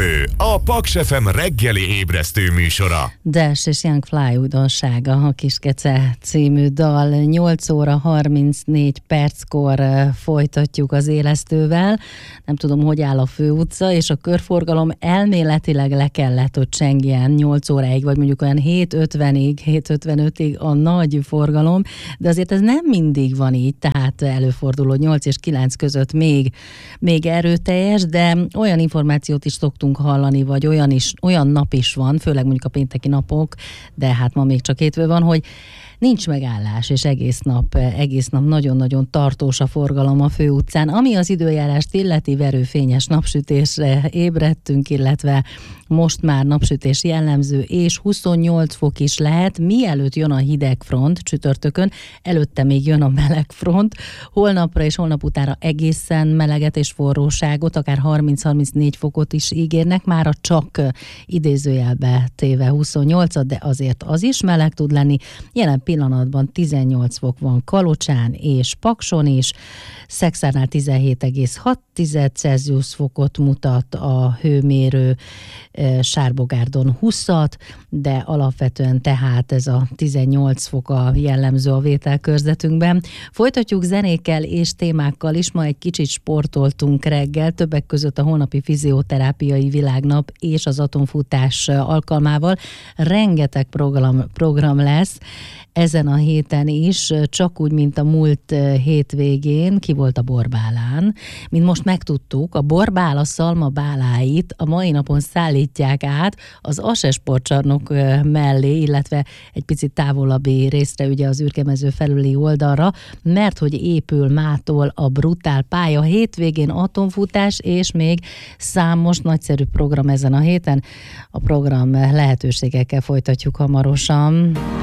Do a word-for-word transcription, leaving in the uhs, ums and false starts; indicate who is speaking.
Speaker 1: Ébresztő, a Paks ef em reggeli ébresztő műsora.
Speaker 2: Dash és Young Fly újdonsága, a Kiskece című dal. nyolc óra harmincnégy perckor folytatjuk az élesztővel. Nem tudom, hogy áll a főutca, és a körforgalom elméletileg le kellett, hogy csengjen nyolc óráig, vagy mondjuk olyan hét ötvenig, hét ötvenötig a nagy forgalom, de azért ez nem mindig van így, tehát előfordul, hogy nyolc és kilenc között még, még erőteljes, de olyan információt is szoktunk hallani, vagy olyan, is, olyan nap is van, főleg mondjuk a pénteki napok, de hát ma még csak hétfő van, hogy nincs megállás, és egész nap, egész nap nagyon-nagyon tartós a forgalom a főutcán. Ami az időjárást illeti, verőfényes napsütésre ébredtünk, illetve most már napsütés jellemző, és huszonnyolc fok is lehet, mielőtt jön a hideg front csütörtökön, előtte még jön a meleg front. Holnapra és holnap utára egészen meleget és forróságot, akár harminc-harmincnégy fokot is ígérnek, már a csak idézőjelbe téve huszonnyolcat, de azért az is meleg tud lenni. Jelen pillanatban tizennyolc fok van Kalocsán és Pakson is, Szekszárnál tizenhét egész hat Celsius fokot mutat a hőmérő, Sárbogárdon húszat, de alapvetően tehát ez a tizennyolc fok a jellemző a vételkörzetünkben. Folytatjuk zenékkel és témákkal is, ma egy kicsit sportoltunk reggel, többek között a holnapi fizioterápiai világnap és az atomfutás alkalmával. Rengeteg program, program lesz ezen a héten is, csak úgy, mint a múlt hétvégén, ki volt a borbálán. Mint most megtudtuk, a borbál a szalma báláit a mai napon szállítják át az Ase sportcsarnok mellé, illetve egy picit távolabbi részre, ugye az Ürgemező felüli oldalra, mert hogy épül mától a brutál pálya. Hétvégén atomfutás, és még számos nagyszerű program ezen a héten. A program lehetőségekkel folytatjuk hamarosan.